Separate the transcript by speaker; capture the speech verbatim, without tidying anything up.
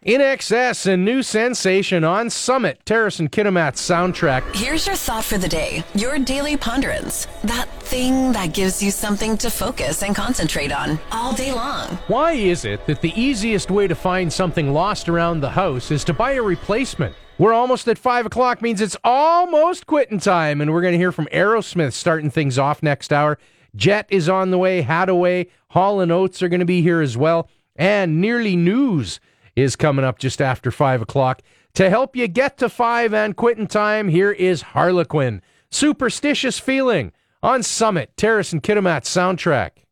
Speaker 1: In Excess, a new sensation on Summit, Terrace and Kitimat's soundtrack.
Speaker 2: Here's your thought for the day, your daily ponderance. That thing that gives you something to focus and concentrate on all day long.
Speaker 1: Why is it that the easiest way to find something lost around the house is to buy a replacement? We're almost at five o'clock, means it's almost quitting time, and we're going to hear from Aerosmith starting things off next hour. Jet is on the way, Hadaway, Hall and Oates are going to be here as well, and Nearly News is coming up just after five o'clock. To help you get to five and quitting time, here is Harlequin, Superstitious Feeling, on Summit, Terrace and Kitimat's soundtrack.